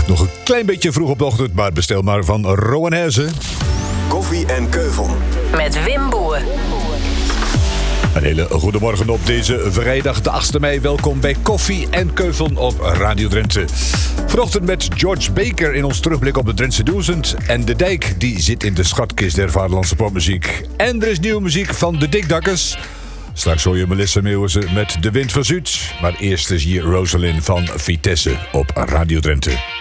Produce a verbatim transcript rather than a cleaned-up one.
Nog een klein beetje vroeg op de ochtend, maar bestel maar van Rowan Herzen. Koffie en Keuvel. Met Wim Boer. Een hele goede morgen op deze vrijdag de achtste mei. Welkom bij Koffie en Keuvel op Radio Drenthe. Vanochtend met George Baker in ons terugblik op de Drentse duizend. En De Dijk, die zit in de schatkist der vaderlandse popmuziek. En er is nieuwe muziek van de Dikdakkers. Straks hoor je Melissa Meeuwissen met De Wind van Zuid. Maar eerst is hier Rosalind van Vitesse op Radio Drenthe.